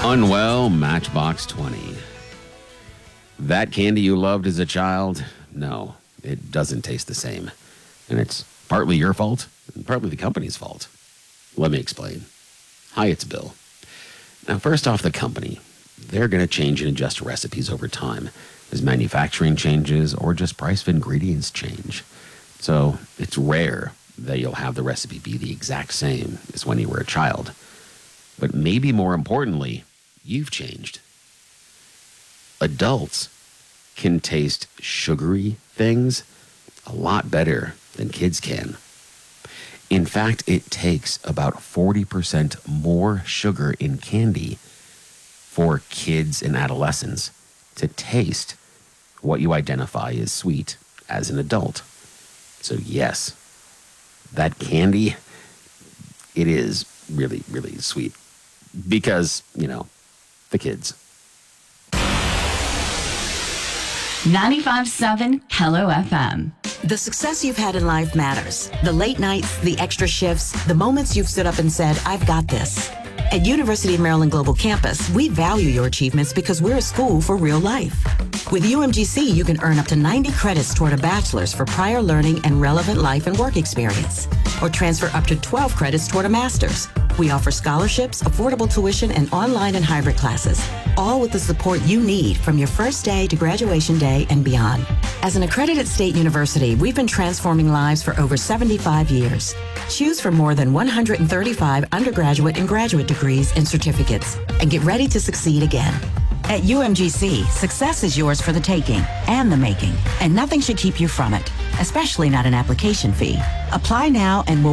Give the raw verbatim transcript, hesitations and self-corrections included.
Unwell, Matchbox twenty. That candy you loved as a child? No, it doesn't taste the same. And it's partly your fault and partly the company's fault. Let me explain. Hi, it's Bill. Now, first off, the company. They're going to change and adjust recipes over time as manufacturing changes or just price of ingredients change. So it's rare that you'll have the recipe be the exact same as when you were a child. But maybe more importantly, you've changed. Adults can taste sugary things a lot better than kids can. In fact, it takes about forty percent more sugar in candy for kids and adolescents to taste what you identify as sweet as an adult. So yes, that candy, it is really, really sweet because, you know, the kids. ninety-five point seven Hello F M. The success you've had in life matters. The late nights, the extra shifts, the moments you've stood up and said, I've got this. At University of Maryland Global Campus, we value your achievements because we're a school for real life. With U M G C, you can earn up to ninety credits toward a bachelor's for prior learning and relevant life and work experience, or transfer up to twelve credits toward a master's. We offer scholarships, affordable tuition, and online and hybrid classes, all with the support you need from your first day to graduation day and beyond. As an accredited state university, we've been transforming lives for over seventy-five years. Choose from more than one hundred thirty-five undergraduate and graduate degrees and certificates, and get ready to succeed again. At U M G C, success is yours for the taking and the making, and nothing should keep you from it, especially not an application fee. Apply now and we'll